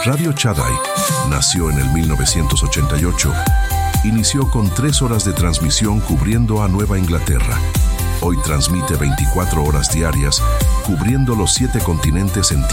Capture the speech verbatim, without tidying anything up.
Radio Chadai nació en el mil novecientos ochenta y ocho. Inició con tres horas de transmisión cubriendo a Nueva Inglaterra. Hoy transmite veinticuatro horas diarias, cubriendo los siete continentes en tiempo